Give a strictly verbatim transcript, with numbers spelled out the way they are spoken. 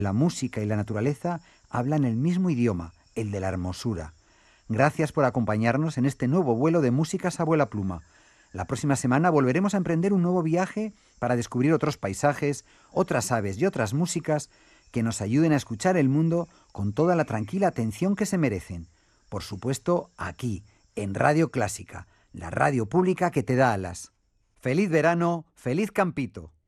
La música y la naturaleza hablan el mismo idioma, el de la hermosura. Gracias por acompañarnos en este nuevo vuelo de Músicas Abuela Pluma. La próxima semana volveremos a emprender un nuevo viaje para descubrir otros paisajes, otras aves y otras músicas que nos ayuden a escuchar el mundo con toda la tranquila atención que se merecen. Por supuesto, aquí, en Radio Clásica, la radio pública que te da alas. ¡Feliz verano! ¡Feliz campito!